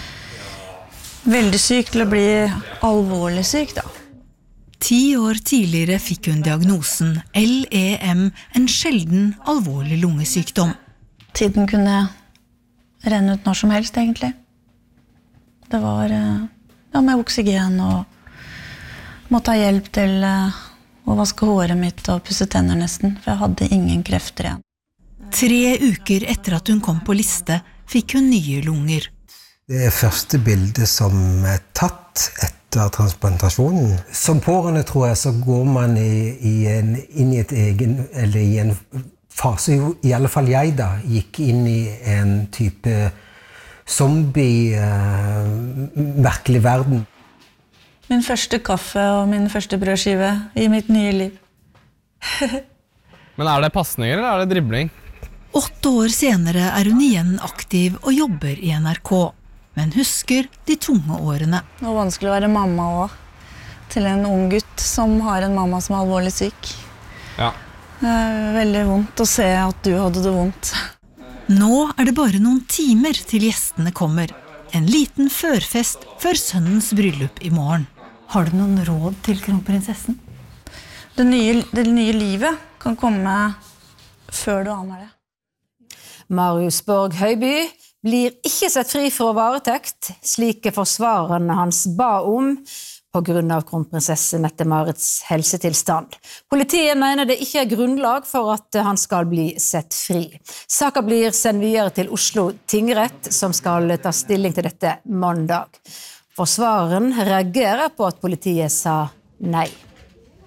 veldig syk til å bli alvorlig syk da. Ti år tidligere fikk hun diagnosen L E M, en sjelden alvorlig lungesykdom. Tiden kunne renne ut når som helst egentlig. Det var ja, med oksygen og måtte ha hjelp til å vaske håret mitt og pusse tenner nesten, for jeg hadde ingen krefter igjen. Tre uker etter at hun kom på liste, fikk hun nye lunger. Det er første bildet som er tatt etter transplantasjonen. Som pårørende tror jeg så går man i, i en, inn i et egen, eller i en fase, i alle fall jeg da, gikk inn i en type zombie, uh, virkelig verden. Min første kaffe og min første brødskive i mitt nye liv. Men er det passninger eller er det dribling? Åtte år senere er hun igjen aktiv og jobber i N R K, men husker de tunge årene. Det var vanskelig å være mamma også, til en ung gutt som har en mamma som er alvorlig syk. Ja. Det er veldig vondt å se at du hadde det vondt. Nå er det bare noen timer til gjestene kommer. En liten førfest før sønnens bryllup i morgen. Har du noen råd til kronprinsessen? Det nye, det nye livet kan komme før du aner det. Marius Borg Høiby blir ikke sett fri fra varetekt, slik forsvarerne hans ba om, på grunn av kronprinsesse Mette-Marits helsetilstand. Politiet mener det ikke er grunnlag for at han skal bli sett fri. Saken blir sendt videre til Oslo tingrett, som skal ta stilling til dette mandag. Forsvareren reagerer på at politiet sa nei.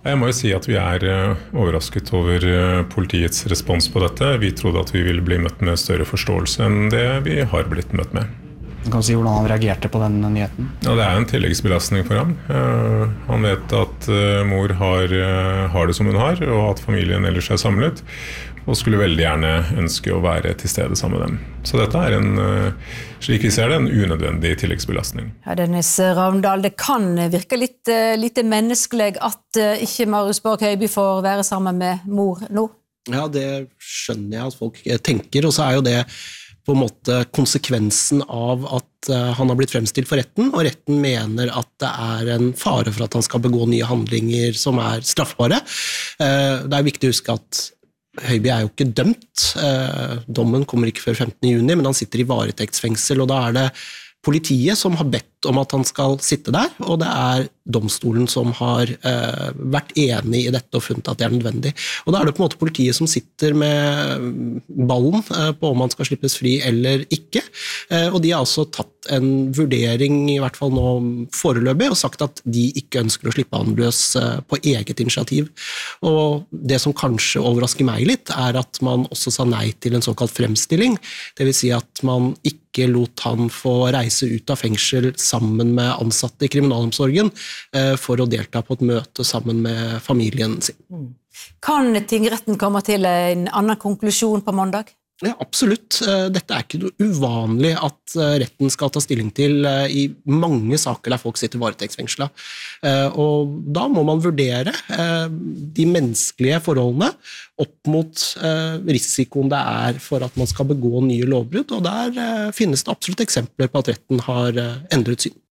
Jeg må jo si at vi er overrasket over politiets respons på dette. Vi trodde at vi ville bli møtt med større forståelse enn det vi har blitt møtt med. Kan du si hvordan han reagerte på den nyheten? Ja, det er en tilleggsbelastning for ham. Han vet at mor har, har det som hun har, og at familien ellers er samlet, og skulle veldig gjerne ønske å være til stede sammen med dem. Så dette er en, slik vi ser det, en unødvendig tilleggsbelastning. Ja, Dennis Ravndal, det kan virke litt, litt menneskelig at ikke Marius Borg Høiby får være sammen med mor nå? Ja, det skjønner jeg at folk tenker, og så er jo det på en måte konsekvensen av at han har blitt fremstilt for retten, og retten mener at det er en fare for at han skal begå nye handlinger som er straffbare. Det er viktig å huske at Høiby er jo ikke dømt. Dommen kommer ikke før femtende juni, men han sitter i varetektsfengsel, og da er det politiet som har bedt om at han skal sitte der, og det er domstolen som har eh, vært enig i dette og funnet at det er nødvendig. Og da er det på en måte politiet som sitter med ballen eh, på om han skal slippes fri eller ikke, eh, og de har altså tatt en vurdering, i hvert fall nå foreløpig, og sagt at de ikke ønsker å slippe han løs eh, på eget initiativ. Og det som kanskje overrasker meg litt, er at man også sa nei til en såkalt fremstilling, det vil si at man ikke lot han få reise ut av fengsel sammen med ansatte i kriminalomsorgen for å delta på et møte sammen med familien sin. Kan tingretten komme til en annen konklusjon på mandag? Ja, absolutt. Dette er ikke noe uvanlig at retten skal ta stilling til i mange saker der folk sitter varetektsfengslet. Og da må man vurdere de menneskelige forholdene opp mot risikoen det er for at man skal begå nye lovbrudd, og der finnes det absolutt eksempler på at retten har endret syn.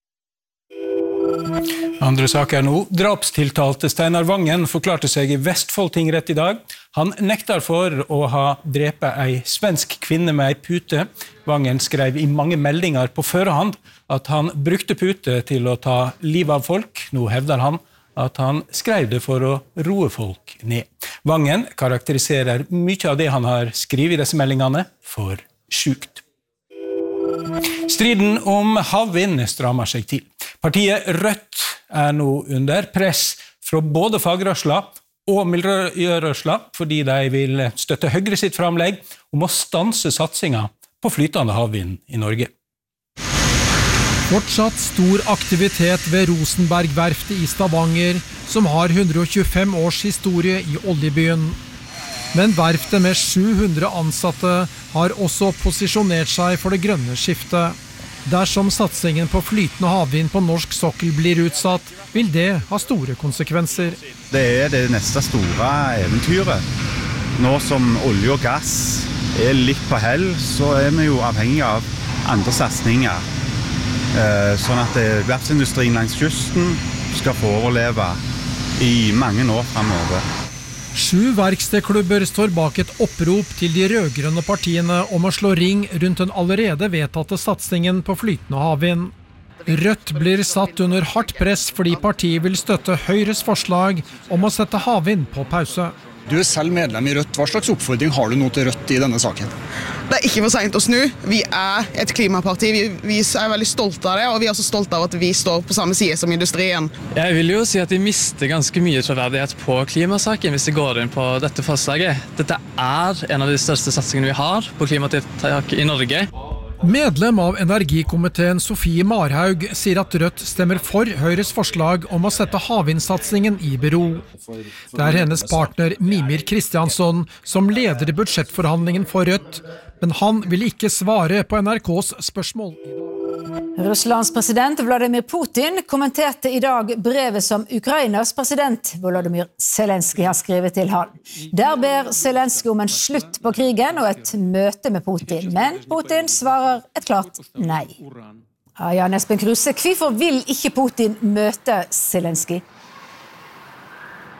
Andre saker nå. Drapstiltalte Steinar Vangen forklarte seg i Vestfold tingrett i dag. Han nektar for å ha drepet ei svensk kvinne med ei pute. Vangen skrev i mange meldinger på førehånd at han brukte pute til å ta livet av folk. Nå hevder han at han skrev det for å roe folk ned. Vangen karakteriserer mye av det han har skrevet i disse meldingene for sjukt. Striden om havvind strammer seg til. Partiet Rødt er nå under press fra både fagrørsla og miljørørsla fordi de vil støtte Høyre sitt framlegg om å stanse satsingen på flytende havvind i Norge. Fortsatt stor aktivitet ved Rosenberg-verftet i Stavanger, som har hundre og tjuefem års historie i oljebyen. Men verftet med sju hundre ansatte har også posisjonert seg for det grønne skiftet. Dersom satsingen på flytende havvind på norsk sokkel blir utsatt, vil det ha store konsekvenser. Det er det neste store eventyret. Nå som olje og gass er litt på hell, så er vi jo avhengig av andre satsninger. Sånn at verftsindustrien langs kysten skal få overleve i mange år fremover. Sju verkstedklubber står bak et opprop til de rødgrønne partiene om å slå ring rundt den allerede vedtatte satsingen på flytende havvind. Rødt blir satt under hardt press fordi partiet vil støtte Høyres forslag om å sette havvind på pause. Du er selv medlem i Rødt. Hva slags oppfordring har du nå til Rødt i denne saken? Det er ikke for sent å snu. Vi er et klimaparti. Vi, vi er veldig stolte av det, og vi er også stolte av at vi står på samme side som industrien. Jeg vil jo si at vi mister ganske mye troverdighet på klimasaken hvis vi går inn på dette forslaget. Dette er en av de største satsingene vi har på klimatiltak i Norge. Medlem av energikomiteen Sofie Marhaug sier at Rødt stemmer for Høyres forslag om å sette havvindsatsingen i bero. Det er hennes partner Mimir Kristiansson som leder budsjettforhandlingen for Rødt, men han vil ikke svare på N R K's spørsmål. Russlands president Vladimir Putin kommenterte i dag brevet som Ukrainas president Volodymyr Zelenskyj har skrevet til han. Der ber Zelenskyj om en slutt på krigen og et møte med Putin, men Putin svarer et klart nei. Ja, Jan Espen Kruse, hvorfor vil ikke Putin møte Zelenskyj?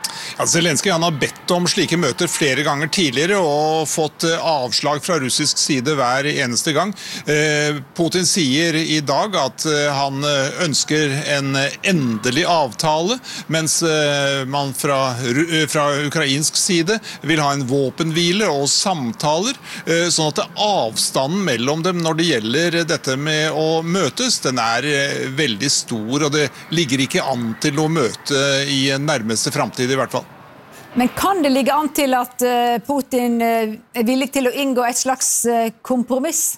Zelenskyj han har bedt om slike møter flere ganger tidligere og fått avslag fra russisk side hver eneste gang. Putin sier i dag at han ønsker en endelig avtale, mens man fra, fra ukrainsk side vil ha en våpenhvile og samtaler, sånn at avstanden mellom dem når det gjelder dette med å møtes, den er veldig stor, og det ligger ikke an til å møte i nærmeste fremtid i hvert fall. Men kan det ligge an til at Putin er villig til å inngå et slags kompromiss?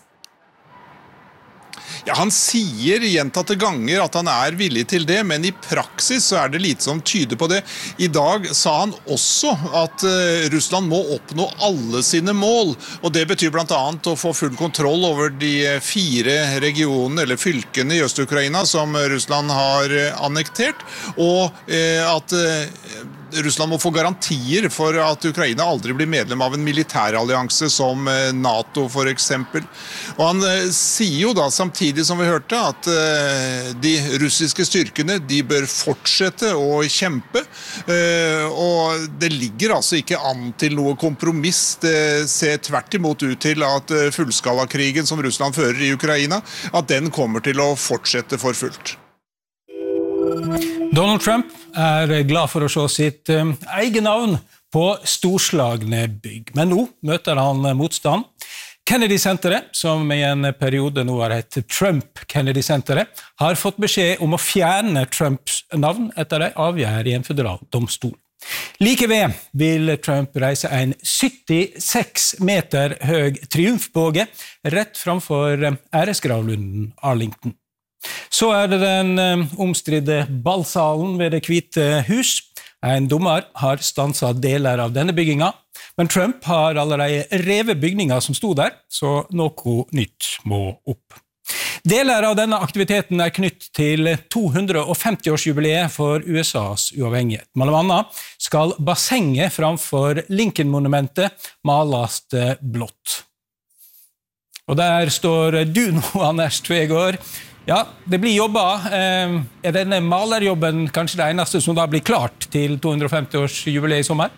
Ja, han sier gjentatte ganger at han er villig til det, men i praksis så er det lite som tyder på det. I dag sa han også at Russland må oppnå alle sine mål, og det betyr blant annet å få full kontroll over de fire regionene eller fylkene i Øst-Ukraina som Russland har annektert, og at Russland må få garantier for at Ukraina aldri blir medlem av en militærallianse som NATO for eksempel. Og han sier jo da samtidig som vi hørte at de russiske styrkene de bør fortsette å kjempe, og det ligger altså ikke an til noe kompromiss. Det ser tvert imot ut til at fullskalakrigen som Russland fører i Ukraina, at den kommer til å fortsette for fullt. Donald Trump er glad for å se sitt um, egen navn på storslagne bygg. Men nå møter han motstand. Kennedy-senteret, som i en periode nå har hett Trump-Kennedy-senteret, har fått beskjed om å fjerne Trumps navn etter en avgjørelse i en føderal domstol. Like ved vil Trump reise en syttiseks meter høy triumfbåge rett framfor æresgravlunden Arlington. Så er det den omstridte ballsalen ved Det hvite hus. En dommer har stanset deler av denne bygginga, men Trump har allerede revet bygninger som stod der, så noe nytt må opp. Deler av denne aktiviteten er knytt til to hundre femti-årsjubileet for U S A's uavhengighet. Mellom annet skal bassenget framfor Lincoln-monumentet males blått. Og der står du nå, Anders Tvegård. Ja, det blir jobba. Er denne malerjobben kanskje det eneste som da blir klart til to hundre femti-årsjubileet i sommer?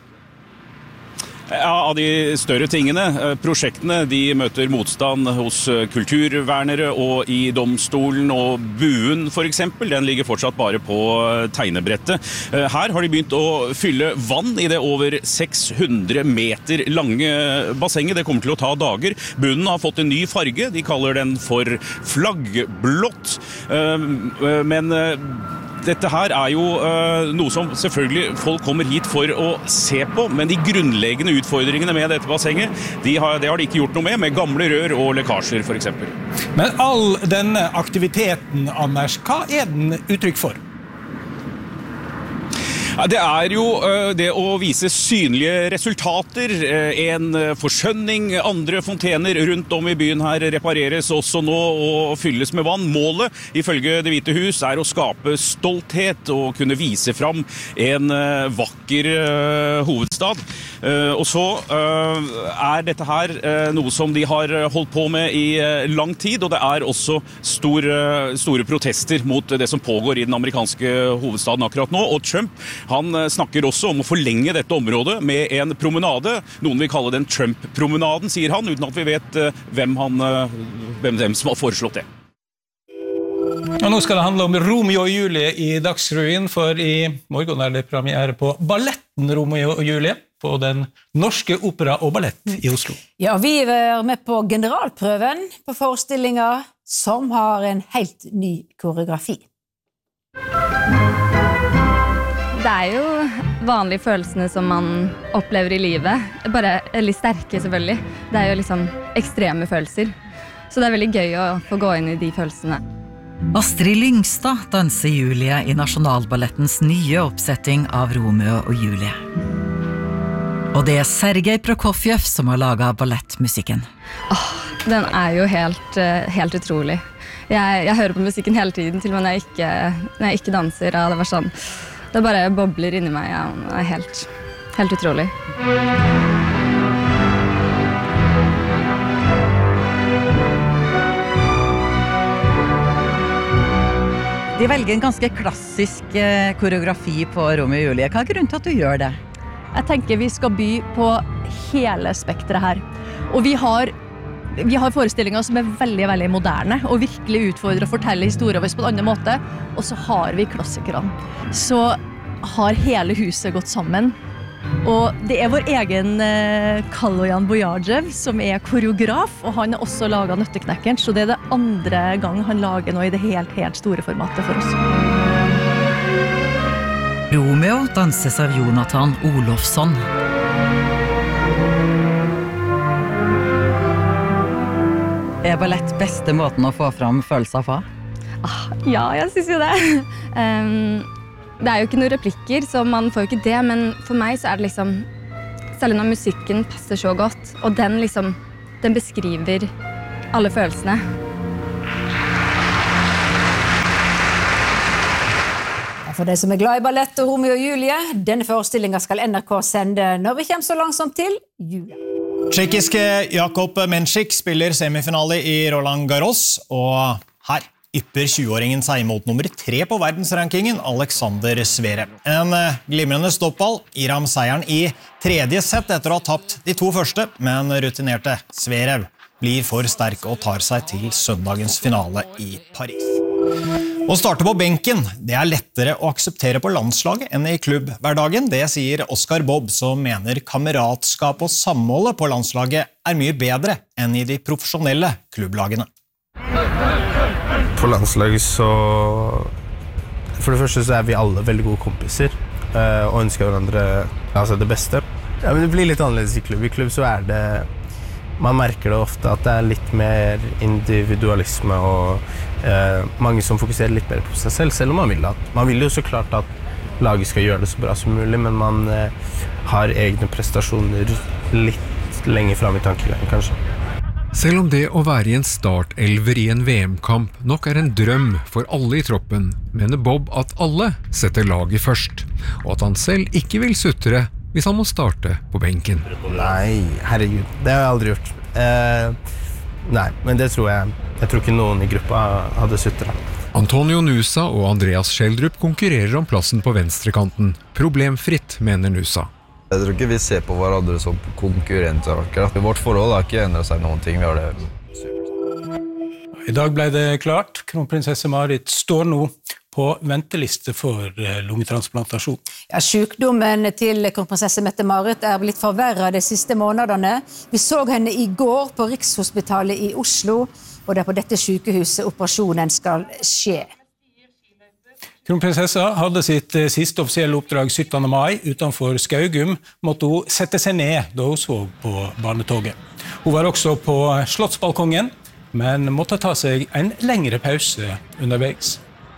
Ja, av de større tingene, prosjektene, de møter motstand hos kulturvernere og i domstolen, og buen for eksempel, den ligger fortsatt bare på tegnebrettet. Her har de begynt å fylle vann i det over seks hundre meter lange bassenget. Det kommer til å ta dager. Bunnen har fått en ny farge, de kaller den for flaggblått. Men dette her er jo uh, noe som selvfølgelig folk kommer hit for å se på, men de grunnleggende utfordringene med dette bassenget, de har, det har de ikke gjort noe med, med gamle rør og lekkasjer for eksempel. Men all denne aktiviteten, Anders, hva er den uttrykk for? Det er jo det å vise synlige resultater, en forskjønning, andre fontener rundt om i byen her repareres også nå og fylles med vann. Målet, ifølge Det hvite hus, er å skape stolthet og kunne vise fram en vakker hovedstad. Og så er dette her noe som de har holdt på med i lang tid, og det er også store, store protester mot det som pågår i den amerikanske hovedstaden akkurat nå, og Trump han snakker også om å forlenge dette området med en promenade. Noen vil kalle den Trump-promenaden, sier han, uten at vi vet hvem, han, hvem, hvem som har foreslått det. Og nå skal det handle om Romeo og Julie i Dagsrevyen, for i morgen er det premiere på balletten Romeo og Julie på den norske opera og ballett i Oslo. Ja, vi er med på generalprøven på forestillinger som har en helt ny koreografi. Det er jo vanlige følelsene som man opplever i livet, bare litt sterke selvfølgelig. Det er jo liksom ekstreme følelser, så det er veldig gøy å få gå inn i de følelsene. Astrid Lyngstad danser Julie i Nasjonalballettens nye oppsetting av Romeo og Julie. Og det er Sergej Prokofjev som har laget ballettmusikken. Åh, den er jo helt, helt utrolig. Jeg, jeg hører på musikken hele tiden, til og med når jeg ikke, når jeg ikke danser. Ja, det var sånn. Det bare bobler inni meg, ja. Det er helt, helt utrolig. De velger en ganske klassisk eh, koreografi på Romeo og Julie. Hva er grunnen til at du gjør det? Jeg tenker vi skal by på hele spektret her. Og vi har, vi har forestillinger som er veldig, veldig moderne, og virkelig utfordrer å fortelle historier på en annen måte. Og så har vi klassikerne. Så har hele huset gått sammen. Og det er vår egen eh, Kaloyan Bojajev som er koreograf, og han har også laget Nøtteknekkeren, så det er det andre gang han lager noe i det helt, helt store formatet for oss. Romeo danses av Jonathan Olofsson. Er ballett beste måten å få fram følelser på? Ah, ja, jeg synes jo det. um, Det er jo ikke noen replikker, så man får jo ikke det, men for meg så er det liksom, selv når musikken passer så godt, og den liksom, den beskriver alle følelsene. For de som er glad i ballett og Romeo og Julie, denne forestillingen skal N R K sende når vi kommer så langsomt til jula. Tsjekkiske Jakub Menšik spiller semifinale i Roland Garros, og her ypper tjue-åringen seg mot nummer tre på verdensrankingen, Alexander Zverev. En glimrende stoppball gir ham seieren i tredje sett etter å ha tapt de to første, men rutinerte Zverev blir for sterk og tar seg til søndagens finale i Paris. Å starte på benken, det er lettere å akseptere på landslaget enn i klubbhverdagen. Det sier Oscar Bob, som mener kameratskap og samholdet på landslaget er mye bedre enn i de profesjonelle klubblagene. På landslaget så... For det første så er vi alle veldig gode kompiser og ønsker hverandre altså det beste. Ja, men det blir litt annerledes i klubb. I klubb så er det... Man merker det ofte at det er litt mer individualisme og eh, mange som fokuserer litt mer på seg selv, selv om man vil at... Man vil jo så klart at laget skal gjøre det så bra som mulig, men man eh, har egne prestasjoner litt lenger frem i tankegangen, kanskje. Selv om det å være i en startelver i en V M-kamp nok er en drøm for alle i troppen, mener Bob at alle setter laget først, og at han selv ikke vil sutre hvis han må starte på benken. Nei, herregud, det har jeg aldri gjort. Eh, nei, men det tror jeg. Jeg tror ikke noen i gruppa hadde sutret. Antonio Nusa og Andreas Schjelderup konkurrerer om plassen på venstrekanten. Problemfritt, mener Nusa. Jeg tror ikke vi ser på hverandre som konkurrenter akkurat. Vårt forhold har ikke endret seg noen ting. Vi har det. I dag ble det klart. Kronprinsesse Marit står nå på venteliste for lungetransplantasjon. Ja, sykdommen til kronprinsesse Mette-Marit er blitt forverret de siste månedene. Vi så henne i går på Rikshospitalet i Oslo, og det er på dette sykehuset operasjonen skal skje. Kronprinsessa hadde sitt siste offisielle oppdrag syttende mai utenfor Skaugum, måtte hun sette seg ned da hun sov på barnetoget. Hun var også på Slottsbalkongen, men måtte ta seg en lengre pause underveis.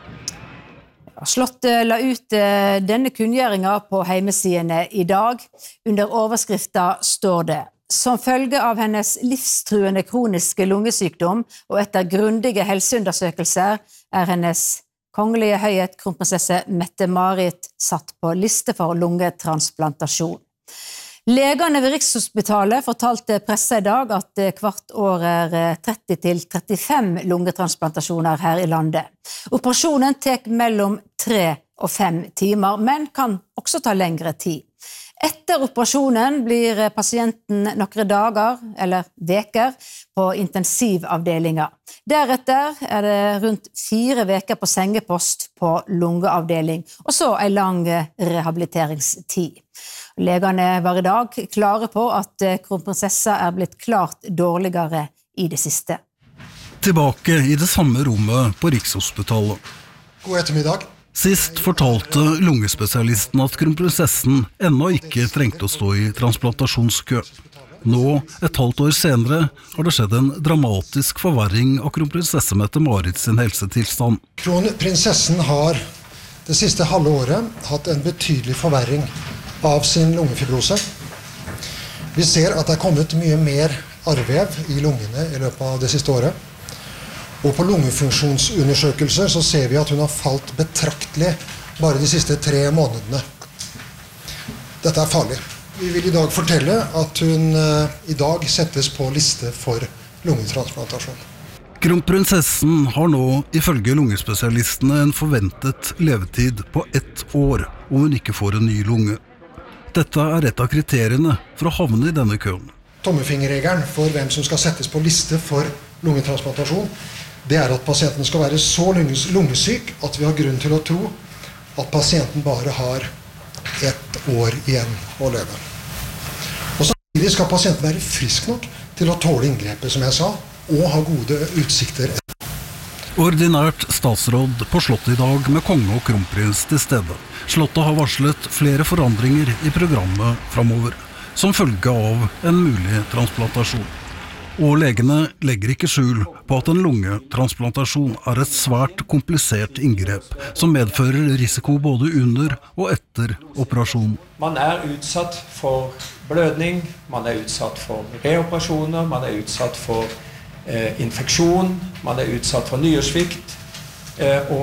Slottet la ut denne kunngjøringen på heimesidene i dag. Under overskriften står det: som følge av hennes livstruende kroniske lungesykdom og etter grundige helseundersøkelser er hennes kongelige høyhet kronprinsesse Mette-Marit satt på liste for lungetransplantasjon. Legene ved Rikshospitalet fortalte pressa i dag at hvert år er tretti til trettifem lungetransplantasjoner her i landet. Operasjonen tek mellom tre og fem timer, men kan også ta lengre tid. Etter operasjonen blir pasienten noen dager eller veker på intensivavdelinger. Deretter er det rundt fire veker på sengepost på lungeavdeling, og så en lang rehabiliteringstid. Legene var i dag klare på at kronprinsessa er blitt klart dårligere i det siste. Tilbake i det samme rommet på Rikshospitalet. God ettermiddag. Sist fortalte lungespesialisten at kronprinsessen ennå ikke trengte å stå i transplantasjonskø. Nå, et halvt år senere, har det skjedd en dramatisk forverring av kronprinsesse Mette-Marit sin helsetilstand. Kronprinsessen har det siste halve året hatt en betydelig forverring av sin lungefibrose. Vi ser at det er kommet mye mer arrvev i lungene i løpet av det siste året. Og på lungefunksjonsundersøkelser så ser vi at hun har falt betraktelig bare de siste tre månedene. Dette er farlig. Vi vil i dag fortelle at hun uh, i dag settes på liste for lungetransplantasjon. Kronprinsessen har nå ifølge lungespesialistene en forventet levetid på ett år om hun ikke får en ny lunge. Dette er et av kriteriene for å havne i denne køen. Tommefingerregelen for hvem som skal settes på liste for lungetransplantasjon, det er at pasienten skal være så lungesyk at vi har grunn til å tro at pasienten bare har ett år igjen å leve. Og samtidig skal pasienten være frisk nok til å tåle inngrepet, som jeg sa, og ha gode utsikter. Ordinært statsråd på slottet i dag med konge og kronprins til stede. Slottet har varslet flere forandringer i programmet fremover, som følge av en mulig transplantasjon. Og legene legger ikke skjul på at en lungetransplantasjon er et svært komplisert inngrep, som medfører risiko både under og etter operasjon. Man er utsatt for blødning, man er utsatt for reoperasjoner, man er utsatt for eh, infeksjon, man er utsatt for nyresvikt, eh, og